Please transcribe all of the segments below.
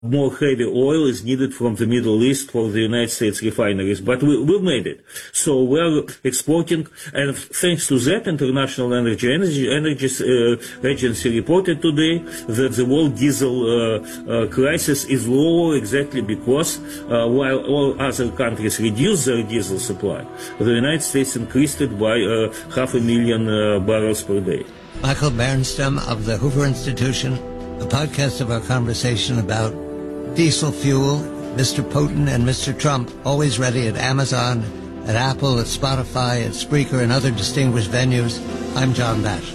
more heavy oil is needed from the Middle East for the United States refineries, but we made it. So we're exporting, and thanks to that, International Energy Agency reported today that the world diesel crisis is lower exactly because while all other countries reduced their diesel supply, the United States increased it by 500,000 barrels per day. Michael Bernstam of the Hoover Institution, a podcast of our conversation about diesel fuel, Mr. Putin and Mr. Trump, always ready at Amazon, at Apple, at Spotify, at Spreaker, and other distinguished venues. I'm John Batchelor.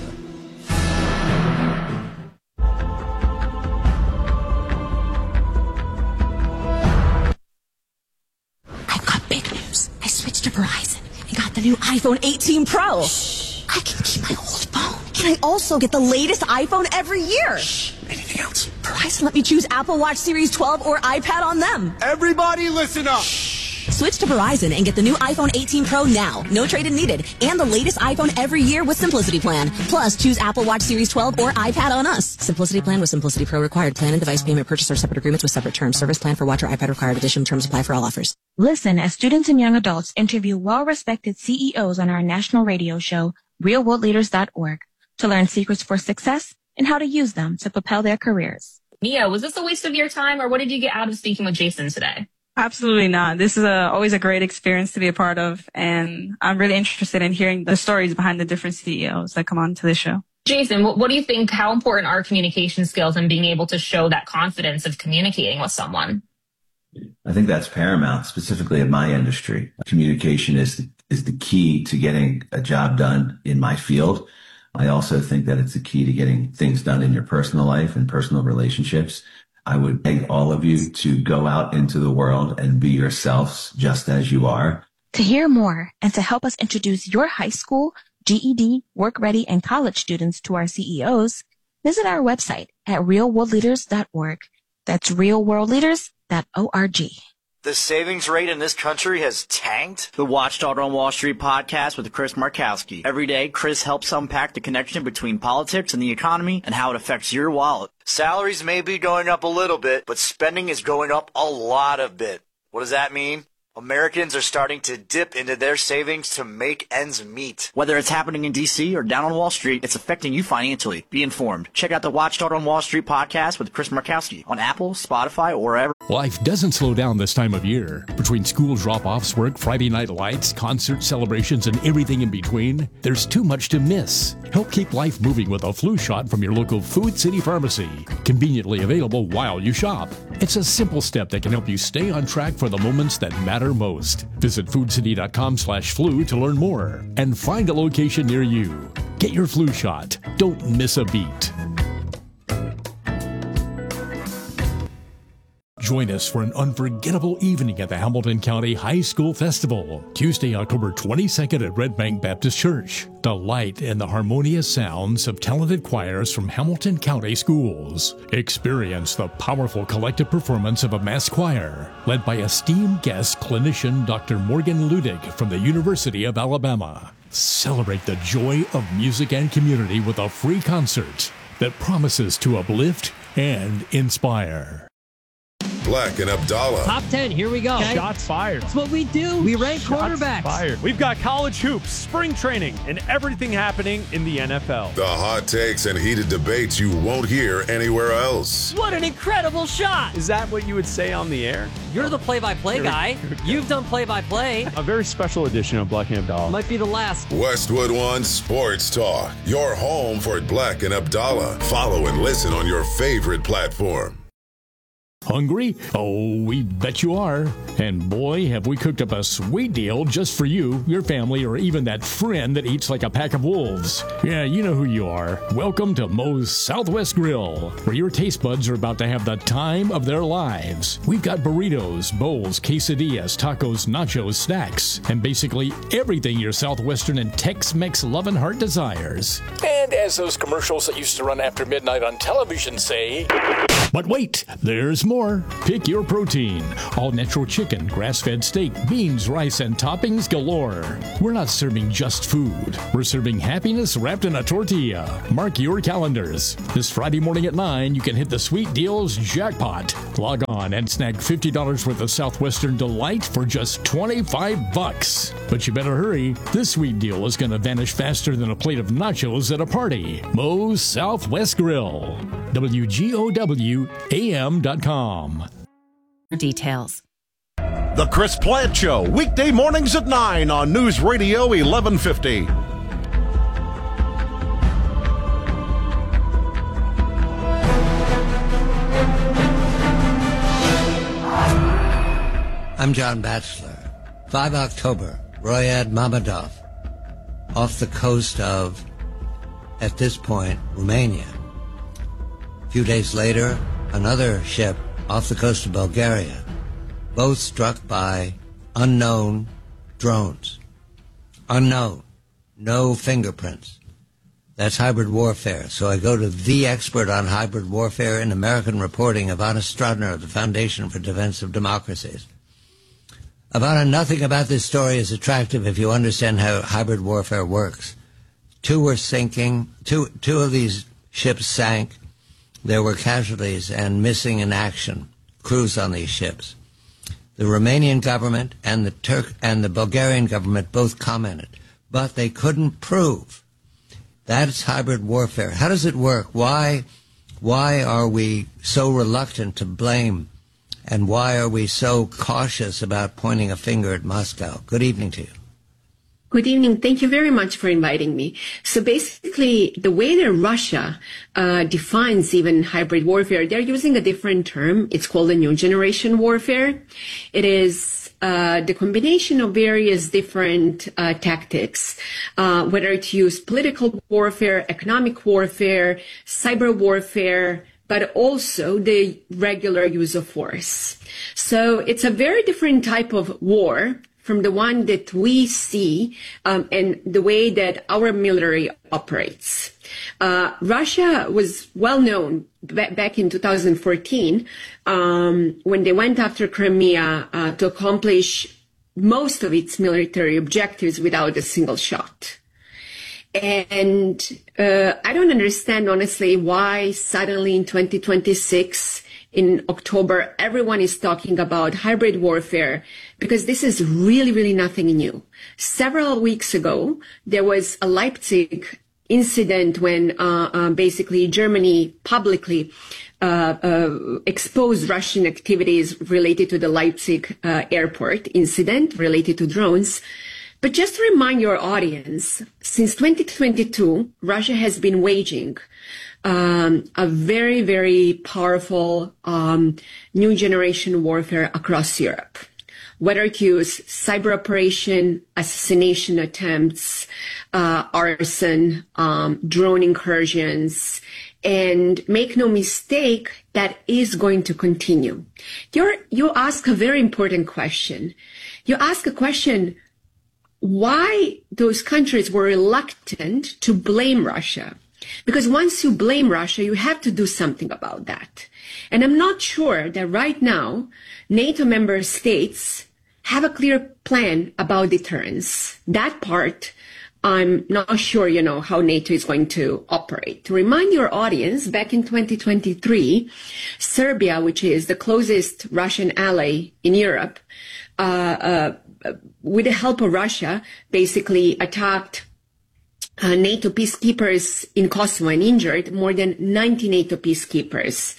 I've got big news. I switched to Verizon and got the new iPhone 18 Pro. Shh. I can keep my old phone. And I also get the latest iPhone every year. Shh. Anything else? Verizon let me choose Apple Watch Series 12 or iPad on them. Everybody listen up. Shh. Switch to Verizon and get the new iPhone 18 Pro now. No trade-in needed. And the latest iPhone every year with Simplicity Plan. Plus, choose Apple Watch Series 12 or iPad on us. Simplicity Plan with Simplicity Pro required. Plan and device payment purchase or separate agreements with separate terms. Service plan for watch or iPad required. Additional terms apply for all offers. Listen as students and young adults interview well-respected CEOs on our national radio show, realworldleaders.org, to learn secrets for success and how to use them to propel their careers. Mia, was this a waste of your time, or what did you get out of speaking with Jason today? Absolutely not. This is always a great experience to be a part of, and I'm really interested in hearing the stories behind the different CEOs that come on to this show. Jason, what do you think, how important are communication skills and being able to show that confidence of communicating with someone? I think that's paramount, specifically in my industry. Communication is the key to getting a job done in my field. I also think that it's the key to getting things done in your personal life and personal relationships. I would beg all of you to go out into the world and be yourselves just as you are. To hear more and to help us introduce your high school, GED, work ready, and college students to our CEOs, visit our website at realworldleaders.org. That's realworldleaders.org. The savings rate in this country has tanked. The Watchdog on Wall Street podcast with Chris Markowski. Every day, Chris helps unpack the connection between politics and the economy and how it affects your wallet. Salaries may be going up a little bit, but spending is going up a lot of bit. What does that mean? Americans are starting to dip into their savings to make ends meet. Whether it's happening in D.C. or down on Wall Street, it's affecting you financially. Be informed. Check out the Watchdog on Wall Street podcast with Chris Markowski on Apple, Spotify, or wherever. Life doesn't slow down this time of year. Between school drop-offs, work, Friday night lights, concert celebrations, and everything in between, there's too much to miss. Help keep life moving with a flu shot from your local Food City Pharmacy. Conveniently available while you shop. It's a simple step that can help you stay on track for the moments that matter most. Visit foodcity.com/flu to learn more and find a location near you. Get your flu shot. Don't miss a beat. Join us for an unforgettable evening at the Hamilton County High School Festival, Tuesday, October 22nd at Red Bank Baptist Church. Delight in the harmonious sounds of talented choirs from Hamilton County schools. Experience the powerful collective performance of a mass choir, led by esteemed guest clinician Dr. Morgan Ludig from the University of Alabama. Celebrate the joy of music and community with a free concert that promises to uplift and inspire. Black and Abdallah. Top 10, here we go. Okay. Shots fired. That's what we do. We rank quarterbacks. Fired. We've got college hoops, spring training, and everything happening in the NFL. The hot takes and heated debates you won't hear anywhere else. What an incredible shot. Is that what you would say on the air? You're the play-by-play guy. You've done play-by-play. A very special edition of Black and Abdallah. Might be the last. Westwood One Sports Talk. Your home for Black and Abdallah. Follow and listen on your favorite platform. Hungry? Oh, we bet you are. And boy, have we cooked up a sweet deal just for you, your family, or even that friend that eats like a pack of wolves. Yeah, you know who you are. Welcome to Moe's Southwest Grill, where your taste buds are about to have the time of their lives. We've got burritos, bowls, quesadillas, tacos, nachos, snacks, and basically everything your Southwestern and Tex-Mex loving heart desires. And as those commercials that used to run after midnight on television say... But wait, there's more. galore. Pick your protein. All natural chicken, grass-fed steak, beans, rice, and toppings galore. We're not serving just food. We're serving happiness wrapped in a tortilla. Mark your calendars. This Friday morning at 9, you can hit the Sweet Deals jackpot. Log on and snag $50 worth of Southwestern Delight for just $25. But you better hurry. This sweet deal is going to vanish faster than a plate of nachos at a party. Moe's Southwest Grill. WGOWAM.com. Details. The Chris Plant Show, weekday mornings at 9 on News Radio 1150. I'm John Batchelor. 5 October, Royad Mammadov, off the coast of, at this point, Romania. A few days later, another ship off the coast of Bulgaria, both struck by unknown drones. Unknown. No fingerprints. That's hybrid warfare. So I go to the expert on hybrid warfare in American reporting, Ivana Strodner of the Foundation for Defense of Democracies. Ivana, nothing about this story is attractive if you understand how hybrid warfare works. Two were sinking. Two of these ships sank. There were casualties and missing in action crews on these ships. The Romanian government and the Bulgarian government both commented, but they couldn't prove. That's hybrid warfare. How does it work? Why are we so reluctant to blame? And why are we so cautious about pointing a finger at Moscow? Good evening to you. Good evening. Thank you very much for inviting me. So basically, the way that Russia defines even hybrid warfare, they're using a different term. It's called a new generation warfare. It is the combination of various different tactics, whether to use political warfare, economic warfare, cyber warfare, but also the regular use of force. So it's a very different type of war from the one that we see and the way that our military operates. Russia was well known back in 2014 when they went after Crimea to accomplish most of its military objectives without a single shot. And I don't understand, honestly, why suddenly in 2026, in October, everyone is talking about hybrid warfare, because this is really, really nothing new. Several weeks ago, there was a Leipzig incident when basically Germany publicly exposed Russian activities related to the Leipzig airport incident related to drones. But just to remind your audience, since 2022, Russia has been waging a very, very powerful new generation warfare across Europe. Whether to use cyber operation, assassination attempts, arson, drone incursions, and make no mistake, that is going to continue. You ask a very important question. You ask a question, why those countries were reluctant to blame Russia. Because once you blame Russia, you have to do something about that. And I'm not sure that right now, NATO member states have a clear plan about deterrence. That part, I'm not sure, how NATO is going to operate. To remind your audience, back in 2023, Serbia, which is the closest Russian ally in Europe, with the help of Russia, basically attacked NATO peacekeepers in Kosovo and injured more than 90 NATO peacekeepers.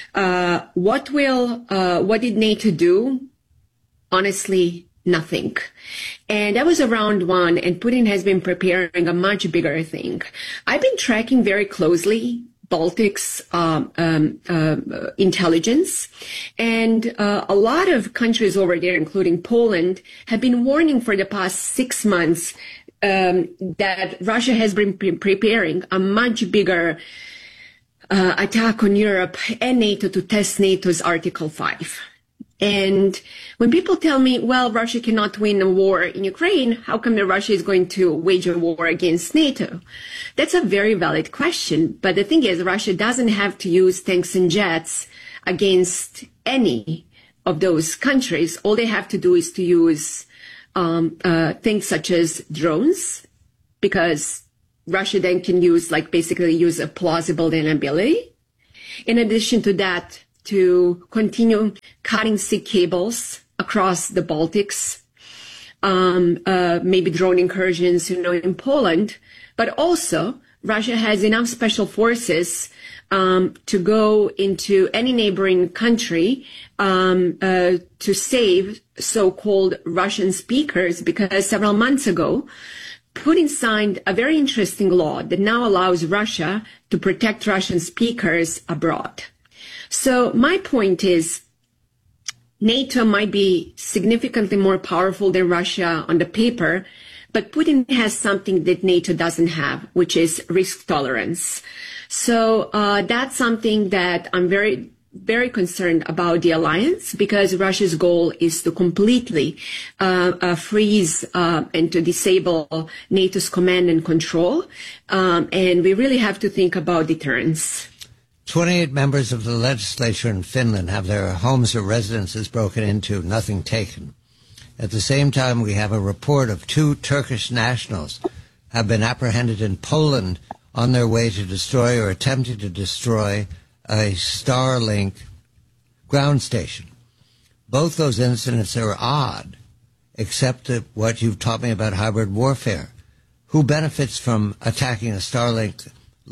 What did NATO do? Honestly, nothing. And that was around one, and Putin has been preparing a much bigger thing. I've been tracking very closely Baltics intelligence, and a lot of countries over there, including Poland, have been warning for the past 6 months that Russia has been preparing a much bigger attack on Europe and NATO to test NATO's Article 5. And when people tell me, well, Russia cannot win a war in Ukraine, how come that Russia is going to wage a war against NATO? That's a very valid question. But the thing is, Russia doesn't have to use tanks and jets against any of those countries, all they have to do is to use things such as drones, because Russia then can basically use a plausible deniability. In addition to that, to continue cutting sea cables across the Baltics, maybe drone incursions, in Poland, but also Russia has enough special forces to go into any neighboring country to save so-called Russian speakers, because several months ago, Putin signed a very interesting law that now allows Russia to protect Russian speakers abroad. So my point is, NATO might be significantly more powerful than Russia on the paper, but Putin has something that NATO doesn't have, which is risk tolerance. So that's something that I'm very, very concerned about the alliance, because Russia's goal is to completely freeze and to disable NATO's command and control. And we really have to think about deterrence. 28 members of the legislature in Finland have their homes or residences broken into, nothing taken. At the same time, we have a report of 2 Turkish nationals have been apprehended in Poland on their way to destroy or attempting to destroy a Starlink ground station. Both those incidents are odd, except that what you've taught me about hybrid warfare. Who benefits from attacking a Starlink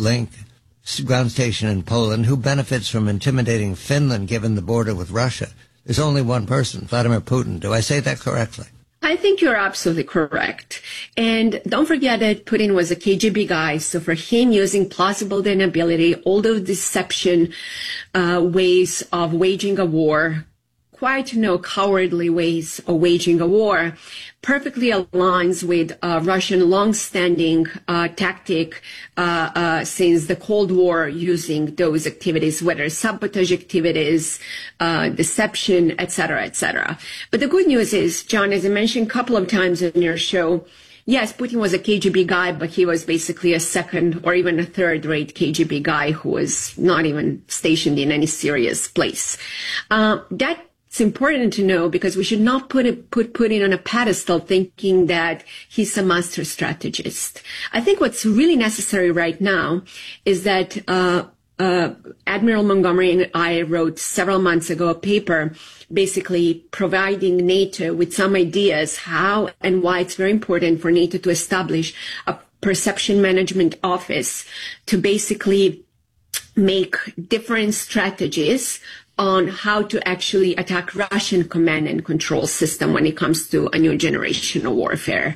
ground station in Poland? Who benefits from intimidating Finland given the border with Russia? There's only one person, Vladimir Putin. Do I say that correctly? I think you're absolutely correct. And don't forget that Putin was a KGB guy. So for him, using plausible deniability, all those deception ways of waging a war, quite cowardly ways of waging a war, perfectly aligns with Russian long-standing tactic since the Cold War, using those activities, whether sabotage activities, deception, etc., etc. But the good news is, John, as I mentioned a couple of times in your show, yes, Putin was a KGB guy, but he was basically a second or even a third-rate KGB guy who was not even stationed in any serious place. It's important to know, because we should not put Putin on a pedestal thinking that he's a master strategist. I think what's really necessary right now is that Admiral Montgomery and I wrote several months ago a paper basically providing NATO with some ideas how and why it's very important for NATO to establish a perception management office to basically make different strategies on how to actually attack Russian command and control system when it comes to a new generation of warfare.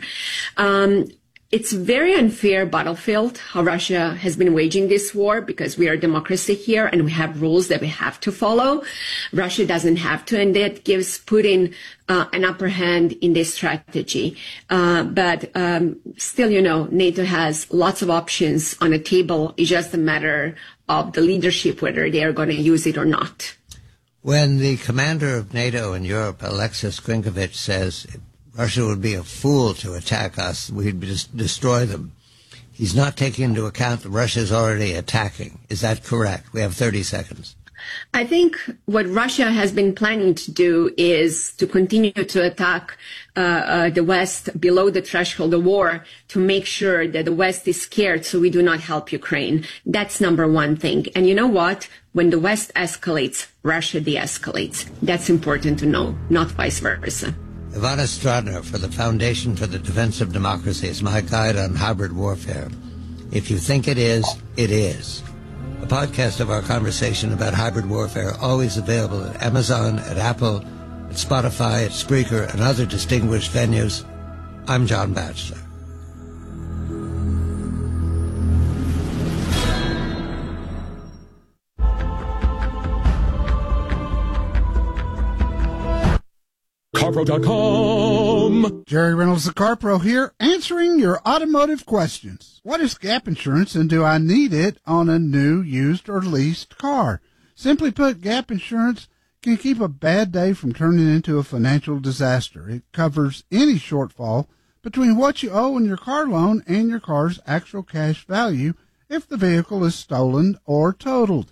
It's very unfair battlefield how Russia has been waging this war, because we are a democracy here and we have rules that we have to follow. Russia doesn't have to, and that gives Putin an upper hand in this strategy. But still, NATO has lots of options on the table. It's just a matter of the leadership, whether they are going to use it or not. When the commander of NATO in Europe, Alexis Grinkovich, says Russia would be a fool to attack us, we'd just destroy them, he's not taking into account that Russia is already attacking. Is that correct? We have 30 seconds. I think what Russia has been planning to do is to continue to attack the West below the threshold of war, to make sure that the West is scared so we do not help Ukraine. That's number one thing. And you know what? When the West escalates, Russia de-escalates. That's important to know, not vice versa. Ivana Stradner for the Foundation for the Defense of Democracy is my guide on hybrid warfare. If you think it is, it is. A podcast of our conversation about hybrid warfare, always available at Amazon, at Apple, at Spotify, at Spreaker, and other distinguished venues. I'm John Batchelor. CarPro.com. Jerry Reynolds, the CarPro here, answering your automotive questions. What is gap insurance, and do I need it on a new, used, or leased car? Simply put, gap insurance can keep a bad day from turning into a financial disaster. It covers any shortfall between what you owe on your car loan and your car's actual cash value if the vehicle is stolen or totaled.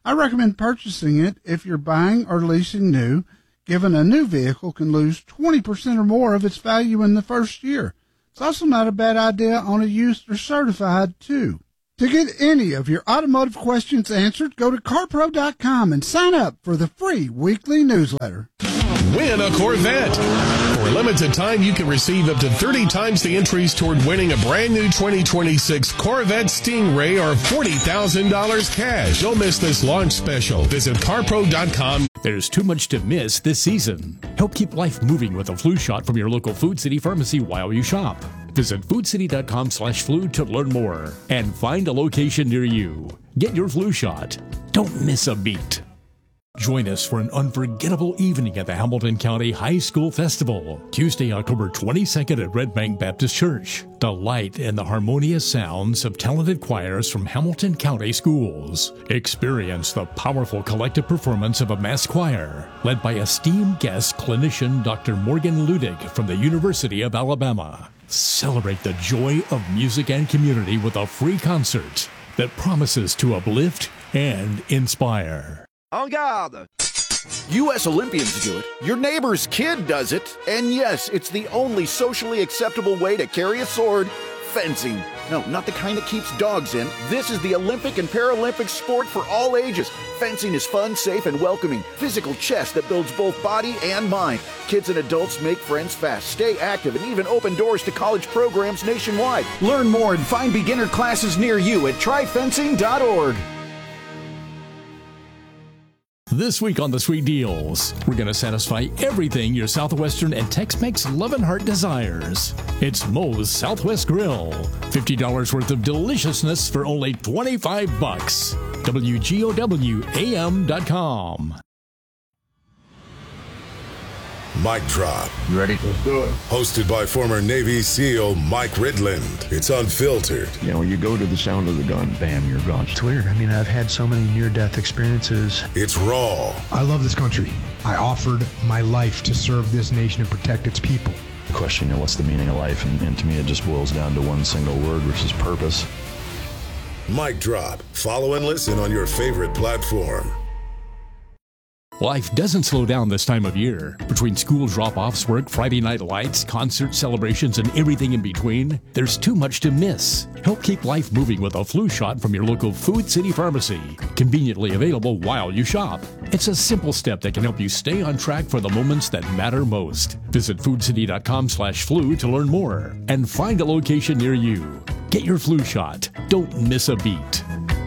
I recommend purchasing it if you're buying or leasing new, given a new vehicle can lose 20% or more of its value in the first year. It's also not a bad idea on a used or certified, too. To get any of your automotive questions answered, go to carpro.com and sign up for the free weekly newsletter. Win a Corvette. For a limited time, you can receive up to 30 times the entries toward winning a brand new 2026 Corvette Stingray or $40,000 cash. Don't miss this launch special. Visit carpro.com. There's too much to miss this season. Help keep life moving with a flu shot from your local Food City pharmacy while you shop. Visit foodcity.com/flu to learn more and find a location near you. Get your flu shot. Don't miss a beat. Join us for an unforgettable evening at the Hamilton County High School Festival, Tuesday, October 22nd at Red Bank Baptist Church. Delight in the harmonious sounds of talented choirs from Hamilton County schools. Experience the powerful collective performance of a mass choir, led by esteemed guest clinician Dr. Morgan Ludig from the University of Alabama. Celebrate the joy of music and community with a free concert that promises to uplift and inspire. En garde! U.S. Olympians do it. Your neighbor's kid does it. And yes, it's the only socially acceptable way to carry a sword. Fencing. No, not the kind that keeps dogs in. This is the Olympic and Paralympic sport for all ages. Fencing is fun, safe, and welcoming. Physical chess that builds both body and mind. Kids and adults make friends fast, stay active, and even open doors to college programs nationwide. Learn more and find beginner classes near you at tryfencing.org. This week on the Sweet Deals, we're going to satisfy everything your Southwestern and Tex-Mex love and heart desires. It's Moe's Southwest Grill. $50 worth of deliciousness for only $25. WGOWAM.com. Mic Drop. You ready? Let's do it. Hosted by former Navy SEAL Mike Ridland. It's unfiltered. You know, you go to the sound of the gun, bam, you're gone. It's weird. I mean, I've had so many near-death experiences. It's raw. I love this country. I offered my life to serve this nation and protect its people. The question, you know, what's the meaning of life? And to me, it just boils down to one single word, which is purpose. Mic Drop. Follow and listen on your favorite platform. Life doesn't slow down this time of year. Between school drop-offs, work, Friday night lights, concert celebrations, and everything in between, there's too much to miss. Help keep life moving with a flu shot from your local Food City pharmacy. Conveniently available while you shop. It's a simple step that can help you stay on track for the moments that matter most. Visit foodcity.com/flu to learn more and find a location near you. Get your flu shot. Don't miss a beat.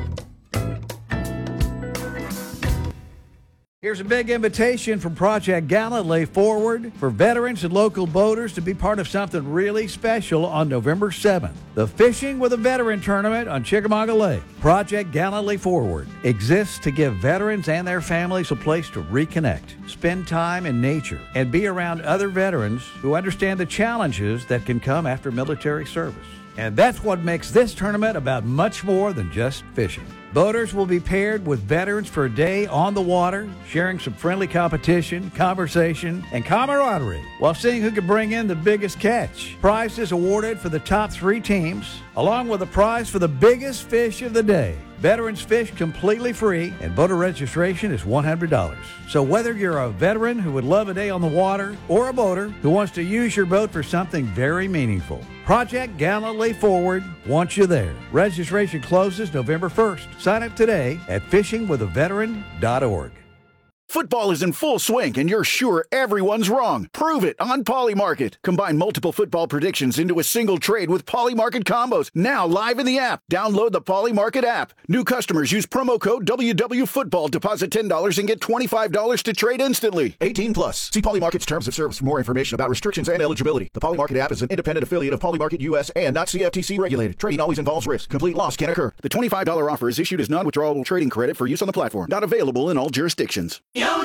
Here's a big invitation from Project Gallantly Forward for veterans and local boaters to be part of something really special on November 7th. The Fishing with a Veteran Tournament on Chickamauga Lake. Project Gallantly Forward exists to give veterans and their families a place to reconnect, spend time in nature, and be around other veterans who understand the challenges that can come after military service. And that's what makes this tournament about much more than just fishing. Boaters will be paired with veterans for a day on the water, sharing some friendly competition, conversation, and camaraderie while seeing who can bring in the biggest catch. Prizes awarded for the top 3 teams, along with a prize for the biggest fish of the day. Veterans fish completely free, and boater registration is $100. So whether you're a veteran who would love a day on the water or a boater who wants to use your boat for something very meaningful, Project Gallantly Forward wants you there. Registration closes November 1st. Sign up today at fishingwithaveteran.org. Football is in full swing, and you're sure everyone's wrong. Prove it on Polymarket. Combine multiple football predictions into a single trade with Polymarket combos. Now live in the app. Download the Polymarket app. New customers use promo code WWFootball. Deposit $10 and get $25 to trade instantly. 18 plus. See Polymarket's terms of service for more information about restrictions and eligibility. The Polymarket app is an independent affiliate of Polymarket US and not CFTC regulated. Trading always involves risk. Complete loss can occur. The $25 offer is issued as non-withdrawable trading credit for use on the platform. Not available in all jurisdictions.